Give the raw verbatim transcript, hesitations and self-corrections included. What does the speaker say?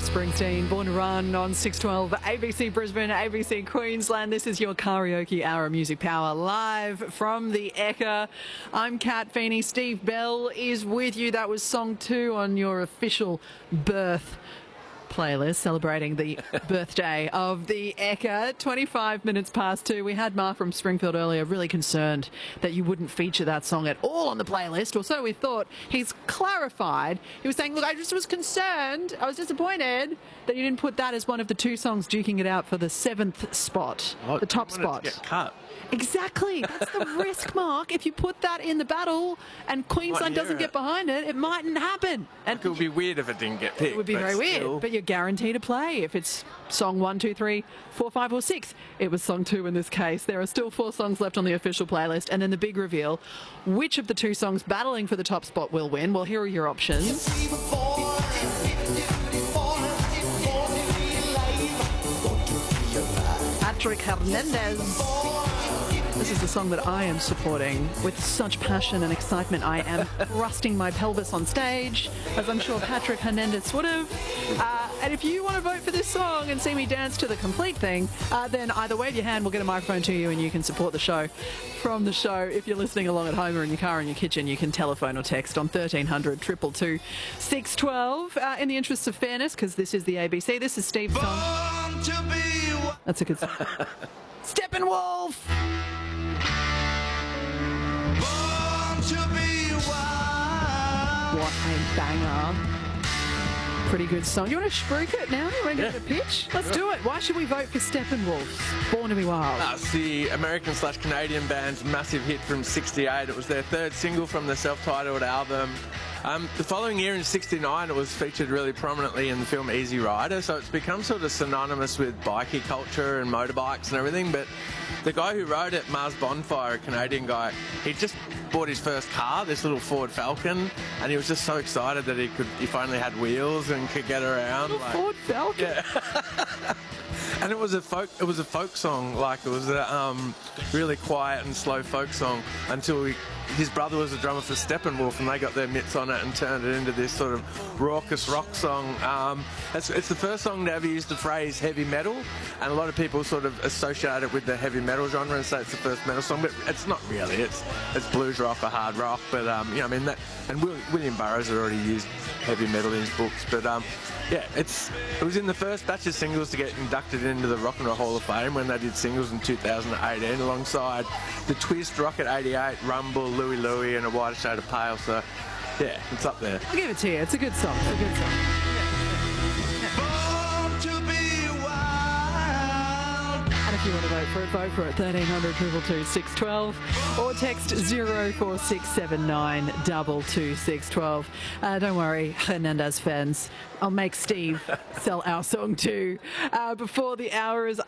Bruce Springsteen, Born to Run on six twelve A B C Brisbane, A B C Queensland. This is your Karaoke Hour Music Power live from the Ekka. I'm Kat Feeney. Steve Bell is with you. That was song two on your official birth playlist celebrating the birthday of the Ekka. twenty-five minutes past two. We had Mark from Springfield earlier really concerned that you wouldn't feature that song at all on the playlist, or so we thought. He's clarified. He was saying, look, I just was concerned, I was disappointed that you didn't put that as one of the two songs duking it out for the seventh spot, oh, the top I wanted spot. To get cut. Exactly. That's the risk, Mark. If you put that in the battle and Queensland doesn't get behind it, it mightn't happen. And it would be weird if it didn't get picked. It would be very still. weird, but you're guaranteed to play if it's song one, two, three, four, five, or six. It was song two in this case. There are still four songs left on the official playlist, and then the big reveal: which of the two songs battling for the top spot will win? Well, here are your options. Patrick Hernandez. This is the song that I am supporting with such passion and excitement. I am thrusting my pelvis on stage, as I'm sure Patrick Hernandez would have. Uh, and if you want to vote for this song and see me dance to the complete thing, uh, then either wave your hand, we'll get a microphone to you, and you can support the show from the show. If you're listening along at home or in your car or in your kitchen, you can telephone or text on thirteen hundred, two two two, six one two. Uh, in the interests of fairness, because this is the A B C, this is Steve's song. That's a good song. Steppenwolf! What a banger. Pretty good song. You want to shriek it now? You want to yeah. give it a pitch? Let's do it. Why should we vote for Steppenwolf? Born to be Wild. That's the American slash Canadian band's massive hit from sixty-eight. It was their third single from the self-titled album. Um, the following year in sixty-nine, it was featured really prominently in the film Easy Rider, so it's become sort of synonymous with bikie culture and motorbikes and everything. But the guy who wrote it, Mars Bonfire, a Canadian guy, he just bought his first car, this little Ford Falcon, and he was just so excited that he could, he finally had wheels and could get around. Little like, Ford Falcon? Yeah. And it was a folk, it was a folk song, like it was a um, really quiet and slow folk song until he, his brother was a drummer for Steppenwolf, and they got their mitts on it and turned it into this sort of raucous rock song. Um, it's, it's the first song to ever use the phrase heavy metal, and a lot of people sort of associate it with the heavy metal genre and say it's the first metal song, but it's not really. It's it's blues rock or hard rock, but um, you know, I mean that. And Will, William Burroughs had already used heavy metal in his books, but um, yeah, it's it was in the first batch of singles to get inducted into the Rock and Roll Hall of Fame when they did singles in two thousand eighteen, alongside The Twist, Rocket eighty-eight, Rumble, Louie Louie, and A Whiter Shade of Pale. So yeah, it's up there. I'll give it to you. It's a good song. It's a good song. If you want to vote for it, vote for it. thirteen hundred, two two two, six one two or text zero four six seven nine, two two six one two. Uh, don't worry, Hernandez fans. I'll make Steve sell our song too. Uh, before the hour is